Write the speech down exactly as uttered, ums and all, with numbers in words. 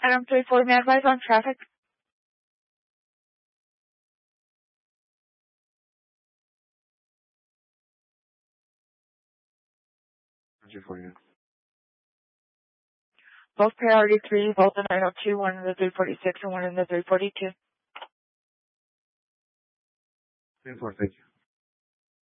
Item three four, may I advise on traffic? three forty. Both priority three, both in nine oh two, one in the three forty-six and one in the three forty-two. three four, thank you.